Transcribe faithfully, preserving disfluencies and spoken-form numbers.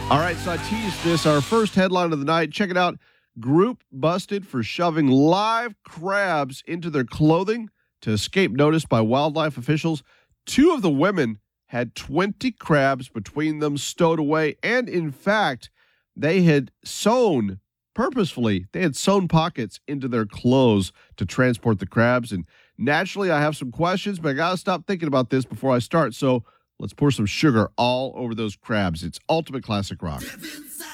All right, so I teased this. Our first headline of the night. Check it out. Group busted for shoving live crabs into their clothing to escape notice by wildlife officials. Two of the women had twenty crabs between them stowed away. And in fact, they had sewn purposefully, they had sewn pockets into their clothes to transport the crabs. And naturally, I have some questions, but I got to stop thinking about this before I start. So let's pour some sugar all over those crabs. It's Ultimate Classic Rock.